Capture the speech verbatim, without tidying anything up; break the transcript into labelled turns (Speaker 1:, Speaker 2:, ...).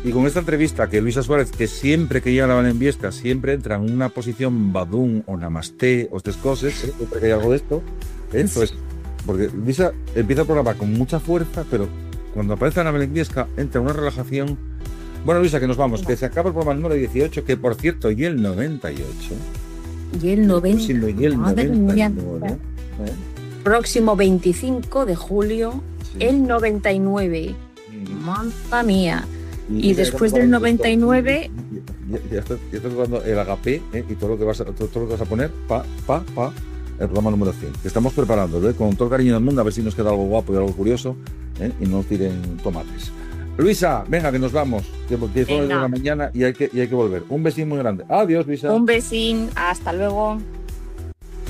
Speaker 1: Y con esta entrevista que Luisa Suárez, que siempre que llega a la Valenviesca, siempre entra en una posición badún o namasté o estas cosas, ¿eh? Siempre que hay algo de esto, ¿eh? Pues, porque Luisa empieza el programa con mucha fuerza, pero cuando aparece en la Valenviesca entra en una relajación. Bueno, Luisa, que nos vamos, que se acaba el programa número dieciocho, que por cierto, y el noventa y ocho.
Speaker 2: Y el noventa.
Speaker 1: Sí, y el
Speaker 2: Madre
Speaker 1: noventa y
Speaker 2: mía.
Speaker 1: nueve, ¿eh?
Speaker 2: Próximo veinticinco de julio,
Speaker 1: Sí.
Speaker 2: el noventa y nueve.
Speaker 1: Mm.
Speaker 2: Mamma mía.
Speaker 1: Y,
Speaker 2: Y después del noventa y nueve...
Speaker 1: Ya, ya, está, ya está tocando el agapé, ¿eh? Y todo lo que vas a, todo, todo lo que vas a poner, pa, pa, pa, el programa número cien. Que estamos preparando, ¿eh? Con todo el cariño del mundo, a ver si nos queda algo guapo y algo curioso, ¿eh? Y no nos tiren tomates. Luisa, venga, que nos vamos. Que porque son las de la mañana y hay que, y hay que volver. Un besín muy grande. Adiós, Luisa.
Speaker 2: Un besín. Hasta luego.